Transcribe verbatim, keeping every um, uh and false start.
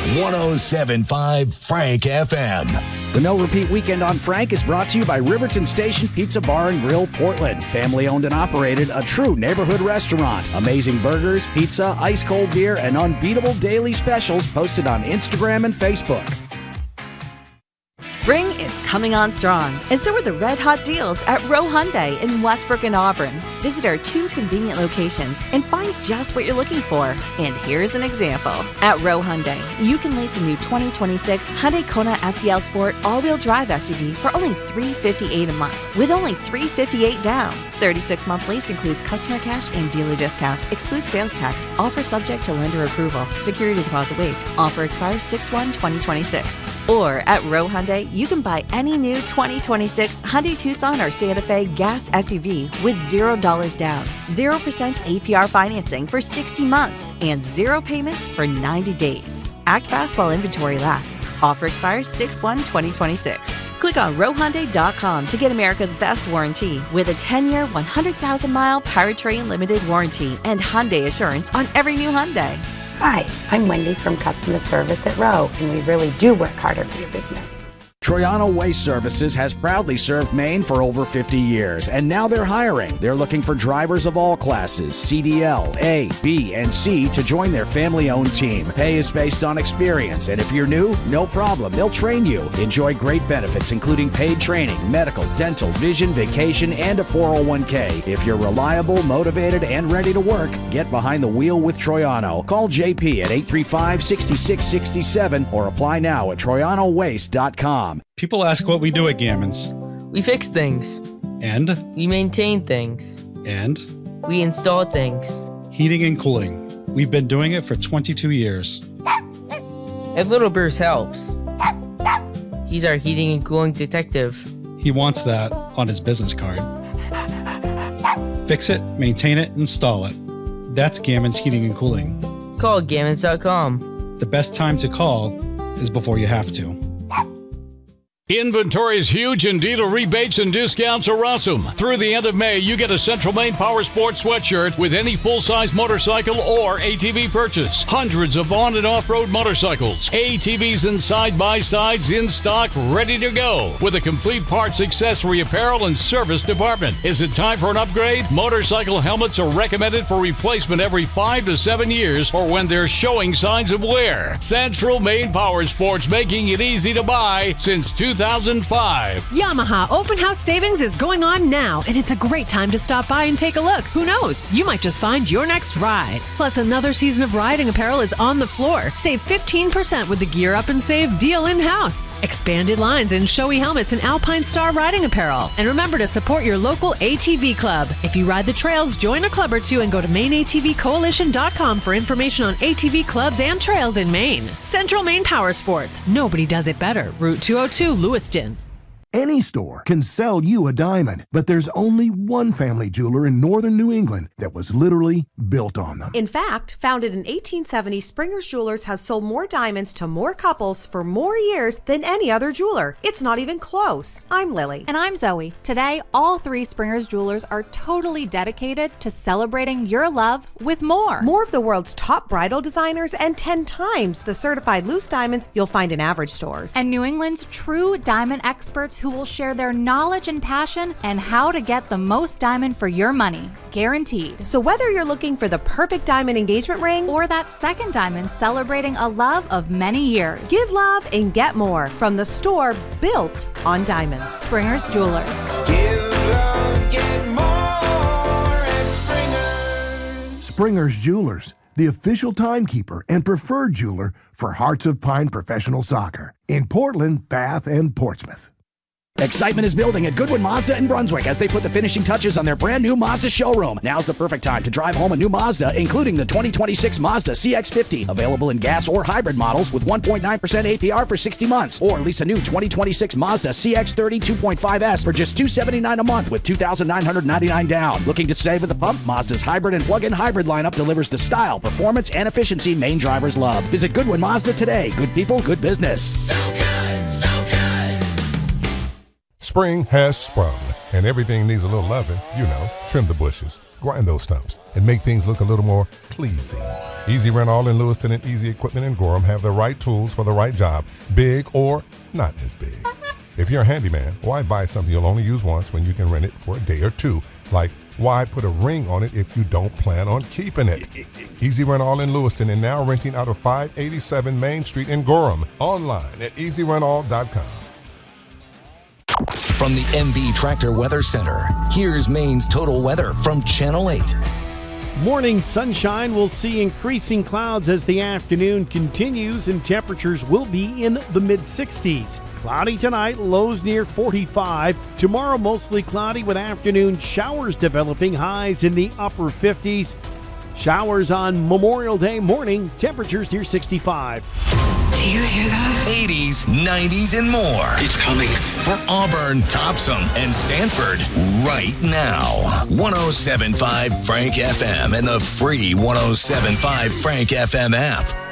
one oh seven point five Frank F M. The No Repeat Weekend on Frank is brought to you by Riverton Station Pizza Bar and Grill, Portland. Family owned and operated, a true neighborhood restaurant. Amazing burgers, pizza, ice cold beer, and unbeatable daily specials posted on Instagram and Facebook. Spring is coming on strong, and so are the red-hot deals at Rowe Hyundai in Westbrook and Auburn. Visit our two convenient locations and find just what you're looking for. And here's an example. At Rowe Hyundai, you can lease a new twenty twenty-six Hyundai Kona S E L Sport all-wheel drive S U V for only three hundred fifty-eight dollars a month, with only three hundred fifty-eight dollars down. thirty-six month lease includes customer cash and dealer discount, excludes sales tax, offer subject to lender approval, security deposit waived. Offer expires six one twenty twenty-six. Or at Rowe Hyundai, you can buy any new twenty twenty-six Hyundai Tucson or Santa Fe gas S U V with zero dollars down, zero percent A P R financing for sixty months, and zero payments for ninety days. Act fast while inventory lasts. Offer expires six one twenty twenty-six. Click on rowe hyundai dot com to get America's best warranty with a ten year, one hundred thousand mile powertrain limited warranty and Hyundai Assurance on every new Hyundai. Hi, I'm Wendy from Customer Service at Rowe, and we really do work harder for your business. Troyano Waste Services has proudly served Maine for over fifty years, and now they're hiring. They're looking for drivers of all classes, C D L, A, B, and C, to join their family-owned team. Pay is based on experience, and if you're new, no problem. They'll train you. Enjoy great benefits, including paid training, medical, dental, vision, vacation, and a four oh one k. If you're reliable, motivated, and ready to work, get behind the wheel with Troyano. Call J P at eight three five, six six six seven or apply now at troyano waste dot com. People ask what we do at Gammons. We fix things. And? We maintain things. And? We install things. Heating and cooling. We've been doing it for twenty-two years. If Little Bruce helps. He's our heating and cooling detective. He wants that on his business card. Fix it, maintain it, install it. That's Gammons Heating and Cooling. Call gammons dot com. The best time to call is before you have to. Inventory is huge and dealer rebates and discounts are awesome. Through the end of May, you get a Central Maine Power Sports sweatshirt with any full-size motorcycle or A T V purchase. Hundreds of on- and off-road motorcycles, A T Vs and side-by-sides in stock, ready to go. With a complete parts, accessory, apparel, and service department. Is it time for an upgrade? Motorcycle helmets are recommended for replacement every five to seven years or when they're showing signs of wear. Central Maine Power Sports, making it easy to buy since two thousand five. Yamaha Open House Savings is going on now, and it's a great time to stop by and take a look. Who knows? You might just find your next ride. Plus, another season of riding apparel is on the floor. Save fifteen percent with the Gear Up and Save deal in-house. Expanded lines in Shoei helmets and Alpine Star riding apparel. And remember to support your local A T V club. If you ride the trails, join a club or two and go to Maine A T V Coalition dot com for information on A T V clubs and trails in Maine. Central Maine Power Sports. Nobody does it better. Route two oh two, Lewiston. Any store can sell you a diamond, but there's only one family jeweler in northern New England that was literally built on them. In fact, founded in eighteen seventy, Springer's Jewelers has sold more diamonds to more couples for more years than any other jeweler. It's not even close. I'm Lily. And I'm Zoe. Today, all three Springer's Jewelers are totally dedicated to celebrating your love with more. More of the world's top bridal designers and ten times the certified loose diamonds you'll find in average stores. And New England's true diamond experts who will share their knowledge and passion and how to get the most diamond for your money, guaranteed. So whether you're looking for the perfect diamond engagement ring or that second diamond celebrating a love of many years, give love and get more from the store built on diamonds. Springer's Jewelers. Give love, get more at Springer's. Springer's Jewelers, the official timekeeper and preferred jeweler for Hearts of Pine Professional Soccer in Portland, Bath, and Portsmouth. Excitement is building at Goodwin Mazda in Brunswick as they put the finishing touches on their brand new Mazda showroom. Now's the perfect time to drive home a new Mazda, including the twenty twenty-six Mazda C X fifty, available in gas or hybrid models with one point nine percent A P R for sixty months, or lease a new twenty twenty-six Mazda C X thirty two point five S for just two hundred seventy-nine dollars a month with two thousand nine hundred ninety-nine dollars down. Looking to save at the pump? Mazda's hybrid and plug-in hybrid lineup delivers the style, performance, and efficiency Maine drivers love. Visit Goodwin Mazda today. Good people, good business. So good, so good. Spring has sprung, and everything needs a little loving. You know, trim the bushes. grind those stumps, and make things look a little more pleasing. Easy Rental in Lewiston and Easy Equipment in Gorham have the right tools for the right job, big or not as big. If you're a handyman, why buy something you'll only use once when you can rent it for a day or two? Like, why put a ring on it if you don't plan on keeping it? Easy Rental in Lewiston and now renting out of five eighty-seven Main Street in Gorham. Online at easy rental dot com. From the M B Tractor Weather Center, here's Maine's total weather from Channel eight. Morning sunshine. We'll see increasing clouds as the afternoon continues, and temperatures will be in the mid sixties. Cloudy tonight, lows near forty-five. Tomorrow, mostly cloudy with afternoon showers developing, highs in the upper fifties. Showers on Memorial Day morning, temperatures near sixty-five. Do you hear that? eighties, nineties, and more. It's coming. For Auburn, Topsom, and Sanford, right now. one oh seven point five Frank F M and the free one oh seven point five Frank F M app.